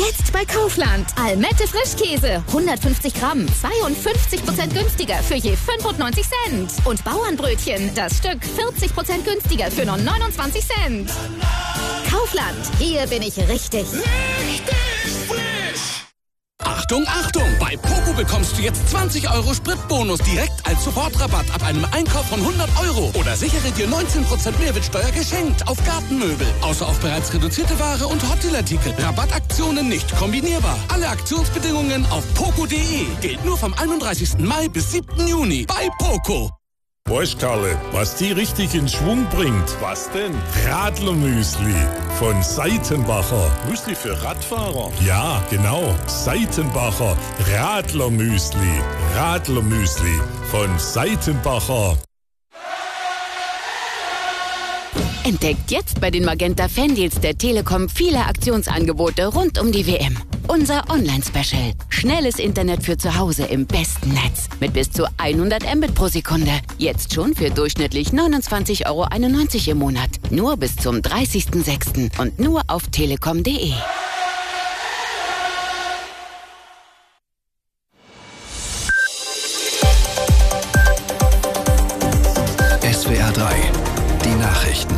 Jetzt bei Kaufland. Almette Frischkäse. 150 Gramm. 52% günstiger für je 95 Cent. Und Bauernbrötchen. Das Stück 40% günstiger für nur 29 Cent. Kaufland. Hier bin ich richtig. Richtig frisch! Achtung, Achtung! Bei Poco bekommst du jetzt 20 € Spritbonus direkt als Sofortrabatt ab einem Einkauf von 100 €. Oder sichere dir 19% Mehrwertsteuer geschenkt auf Gartenmöbel. Außer auf bereits reduzierte Ware und Hotelartikel. Rabattaktionen nicht kombinierbar. Alle Aktionsbedingungen auf poco.de. Gilt nur vom 31. Mai bis 7. Juni bei Poco. Weißt Karle, was die richtig in Schwung bringt? Was denn? Radlermüsli von Seitenbacher. Müsli für Radfahrer? Ja, genau. Seitenbacher Radlermüsli. Radlermüsli von Seitenbacher. Entdeckt jetzt bei den Magenta Fandeals der Telekom viele Aktionsangebote rund um die WM. Unser Online-Special. Schnelles Internet für zu Hause im besten Netz. Mit bis zu 100 Mbit pro Sekunde. Jetzt schon für durchschnittlich 29,91 € im Monat. Nur bis zum 30.06. und nur auf telekom.de. SWR 3. Die Nachrichten.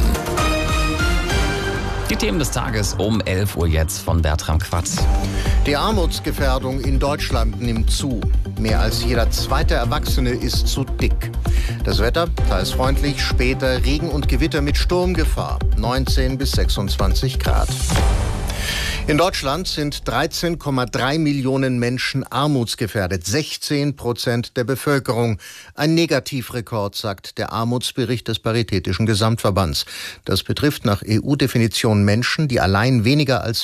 Die Themen des Tages um 11 Uhr jetzt von Bertram Quatz. Die Armutsgefährdung in Deutschland nimmt zu. Mehr als jeder zweite Erwachsene ist zu dick. Das Wetter, teils freundlich, später Regen und Gewitter mit Sturmgefahr. 19 bis 26 Grad. In Deutschland sind 13,3 Millionen Menschen armutsgefährdet, 16% der Bevölkerung. Ein Negativrekord, sagt der Armutsbericht des Paritätischen Gesamtverbands. Das betrifft nach EU-Definition Menschen, die allein weniger als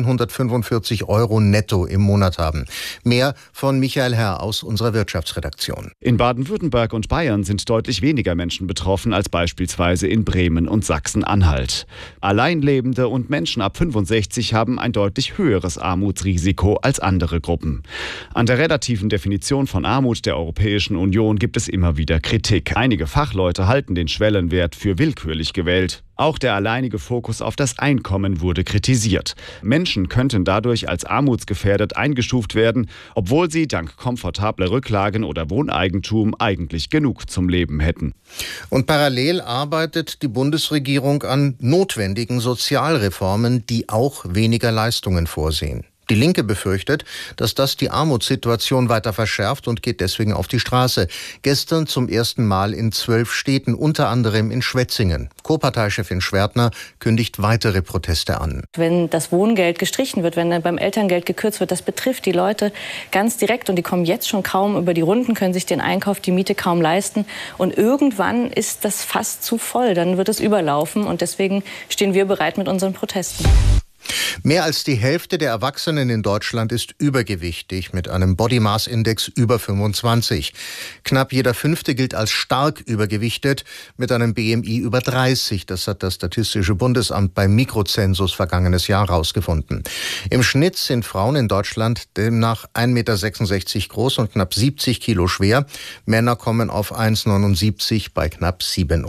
1.445 € netto im Monat haben. Mehr von Michael Herr aus unserer Wirtschaftsredaktion. In Baden-Württemberg und Bayern sind deutlich weniger Menschen betroffen als beispielsweise in Bremen und Sachsen-Anhalt. Alleinlebende und Menschen ab 65 haben ein deutlich höheres Armutsrisiko als andere Gruppen. An der relativen Definition von Armut der Europäischen Union gibt es immer wieder Kritik. Einige Fachleute halten den Schwellenwert für willkürlich gewählt. Auch der alleinige Fokus auf das Einkommen wurde kritisiert. Menschen könnten dadurch als armutsgefährdet eingestuft werden, obwohl sie dank komfortabler Rücklagen oder Wohneigentum eigentlich genug zum Leben hätten. Und parallel arbeitet die Bundesregierung an notwendigen Sozialreformen, die auch weniger Leistungen vorsehen. Die Linke befürchtet, dass das die Armutssituation weiter verschärft und geht deswegen auf die Straße. Gestern zum ersten Mal in 12 Städten, unter anderem in Schwetzingen. Co-Parteichefin Schwertner kündigt weitere Proteste an. Wenn das Wohngeld gestrichen wird, wenn beim Elterngeld gekürzt wird, das betrifft die Leute ganz direkt und die kommen jetzt schon kaum über die Runden, können sich den Einkauf, die Miete kaum leisten. Und irgendwann ist das fast zu voll, dann wird es überlaufen und deswegen stehen wir bereit mit unseren Protesten. Mehr als die Hälfte der Erwachsenen in Deutschland ist übergewichtig mit einem Body Mass Index über 25. Knapp jeder Fünfte gilt als stark übergewichtet mit einem BMI über 30. Das hat das Statistische Bundesamt beim Mikrozensus vergangenes Jahr herausgefunden. Im Schnitt sind Frauen in Deutschland demnach 1,66 Meter groß und knapp 70 Kilo schwer. Männer kommen auf 1,79 bei knapp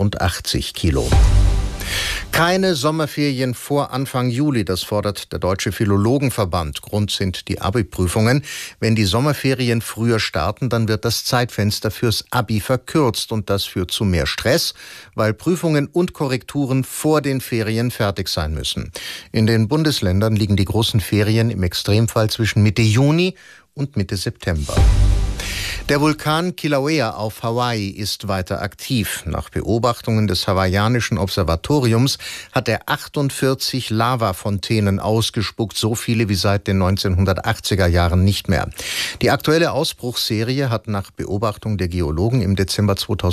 87 Kilo. Keine Sommerferien vor Anfang Juli, das fordert der Deutsche Philologenverband. Grund sind die Abi-Prüfungen. Wenn die Sommerferien früher starten, dann wird das Zeitfenster fürs Abi verkürzt und das führt zu mehr Stress, weil Prüfungen und Korrekturen vor den Ferien fertig sein müssen. In den Bundesländern liegen die großen Ferien im Extremfall zwischen Mitte Juni und Mitte September. Der Vulkan Kilauea auf Hawaii ist weiter aktiv. Nach Beobachtungen des hawaiianischen Observatoriums hat er 48 Lavafontänen ausgespuckt, so viele wie seit den 1980er Jahren nicht mehr. Die aktuelle Ausbruchsserie hat nach Beobachtung der Geologen im Dezember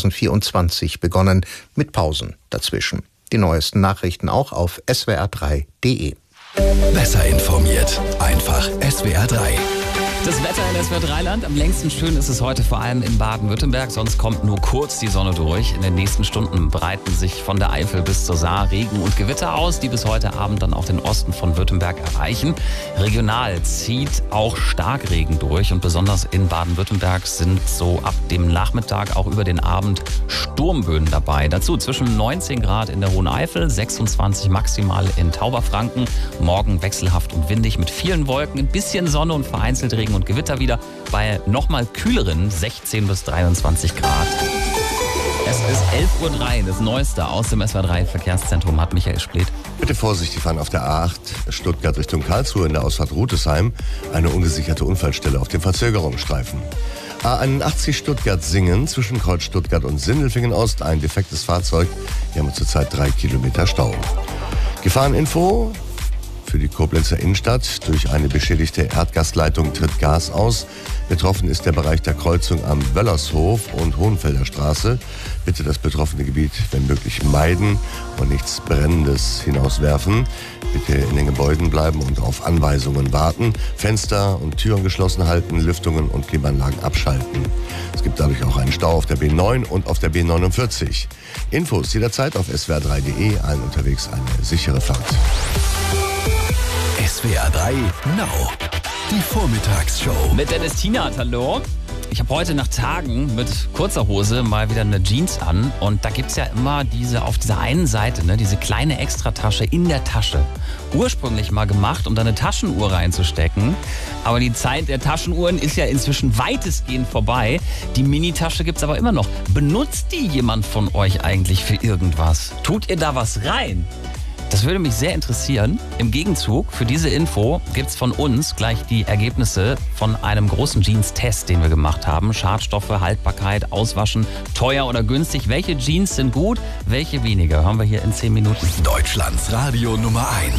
2024 begonnen, mit Pausen dazwischen. Die neuesten Nachrichten auch auf swr3.de. Besser informiert, einfach SWR 3. Das Wetter in SWR 3-Land. Am längsten schön ist es heute vor allem in Baden-Württemberg. Sonst kommt nur kurz die Sonne durch. In den nächsten Stunden breiten sich von der Eifel bis zur Saar Regen und Gewitter aus, die bis heute Abend dann auch den Osten von Württemberg erreichen. Regional zieht auch Starkregen durch und besonders in Baden-Württemberg sind so ab dem Nachmittag auch über den Abend Sturmböen dabei. Dazu zwischen 19 Grad in der Hohen Eifel, 26 maximal in Tauberfranken. Morgen wechselhaft und windig mit vielen Wolken, ein bisschen Sonne und vereinzelt Regen und Gewitter wieder bei nochmal kühleren 16 bis 23 Grad. Es ist 11.03 Uhr, das Neueste aus dem SWR 3 Verkehrszentrum hat Michael Spleth. Bitte vorsichtig fahren auf der A8 Stuttgart Richtung Karlsruhe in der Ausfahrt Rutesheim. Eine ungesicherte Unfallstelle auf dem Verzögerungsstreifen. A81 Stuttgart-Singen zwischen Kreuz Stuttgart und Sindelfingen-Ost. Ein defektes Fahrzeug. Hier haben wir zurzeit 3 Kilometer Stau. Gefahreninfo. Für die Koblenzer Innenstadt. Durch eine beschädigte Erdgasleitung tritt Gas aus. Betroffen ist der Bereich der Kreuzung am Wöllershof und Hohenfelder Straße. Bitte das betroffene Gebiet, wenn möglich, meiden und nichts Brennendes hinauswerfen. Bitte in den Gebäuden bleiben und auf Anweisungen warten. Fenster und Türen geschlossen halten, Lüftungen und Klimaanlagen abschalten. Es gibt dadurch auch einen Stau auf der B9 und auf der B49. Infos jederzeit auf swr3.de. Allen unterwegs eine sichere Fahrt. SWR 3 Now. Die Vormittagsshow. Mit Dennis Tienert, hallo. Ich habe heute nach Tagen mit kurzer Hose mal wieder eine Jeans an. Und da gibt es ja immer auf dieser einen Seite, diese kleine Extratasche in der Tasche. Ursprünglich mal gemacht, um da eine Taschenuhr reinzustecken. Aber die Zeit der Taschenuhren ist ja inzwischen weitestgehend vorbei. Die Minitasche gibt es aber immer noch. Benutzt die jemand von euch eigentlich für irgendwas? Tut ihr da was rein? Das würde mich sehr interessieren. Im Gegenzug für diese Info gibt es von uns gleich die Ergebnisse von einem großen Jeans-Test, den wir gemacht haben. Schadstoffe, Haltbarkeit, Auswaschen, teuer oder günstig. Welche Jeans sind gut, welche weniger? Hören wir hier in 10 Minuten. Deutschlands Radio Nummer 1.